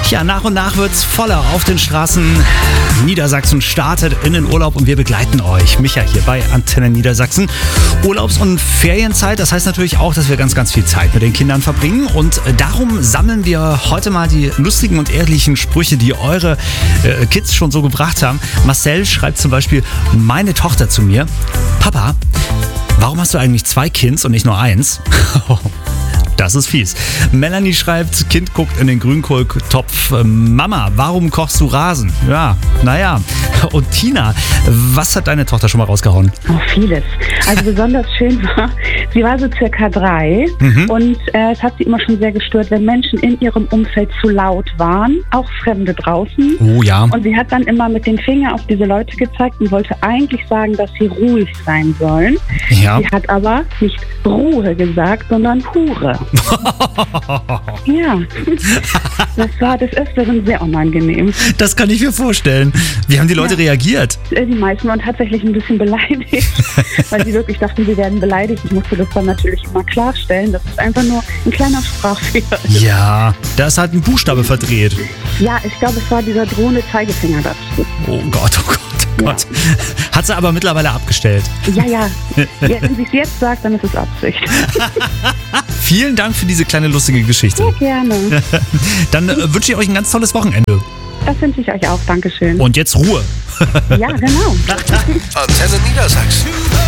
Ja, nach und nach wird's voller auf den Straßen. Niedersachsen startet in den Urlaub und wir begleiten euch. Micha hier bei Antenne Niedersachsen. Urlaubs- und Ferienzeit, das heißt natürlich auch, dass wir ganz, ganz viel Zeit mit den Kindern verbringen. Und darum sammeln wir heute mal die lustigen und ehrlichen Sprüche, die eure Kids schon so gebracht haben. Marcel schreibt zum Beispiel, meine Tochter zu mir: Papa, warum hast du eigentlich 2 Kids und nicht nur 1? Das ist fies. Melanie schreibt, Kind guckt in den Grünkohltopf. Mama, warum kochst du Rasen? Ja, naja. Und Tina, was hat deine Tochter schon mal rausgehauen? Oh, vieles. Also besonders schön war, sie war so circa 3 und es hat sie immer schon sehr gestört, wenn Menschen in ihrem Umfeld zu laut waren, auch Fremde draußen. Oh ja. Und sie hat dann immer mit dem Finger auf diese Leute gezeigt und wollte eigentlich sagen, dass sie ruhig sein sollen. Ja. Sie hat aber nicht Ruhe gesagt, sondern Hure. Ja, das war des Öfteren sehr unangenehm. Das kann ich mir vorstellen. Wie haben die Leute reagiert? Die meisten waren tatsächlich ein bisschen beleidigt, weil sie wirklich dachten, sie werden beleidigt. Ich musste das dann natürlich immer klarstellen, dass es einfach nur ein kleiner Sprachfehler ist. Ja, da ist halt ein Buchstabe verdreht. Ja, ich glaube, es war dieser drohende Zeigefinger dazu. Oh Gott, oh Gott, oh Gott. Hat sie aber mittlerweile abgestellt. Ja. Wenn sie es jetzt sagt, dann ist es Absicht. Vielen Dank für diese kleine lustige Geschichte. Sehr gerne. Dann wünsche ich euch ein ganz tolles Wochenende. Das wünsche ich euch auch. Dankeschön. Und jetzt Ruhe. Ja, genau. Antenne Niedersachsen.